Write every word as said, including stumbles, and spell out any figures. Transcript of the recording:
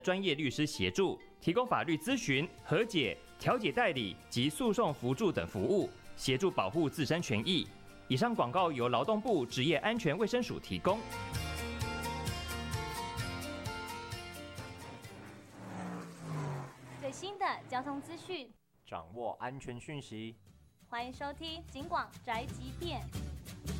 专业律师协助，提供法律咨询、和解、调解代理及诉讼辅助等服务，协助保护自身权益。以上广告由劳动部职业安全卫生署提供。 最新的交通资讯， 掌握安全讯息， 欢迎收听警广宅急便。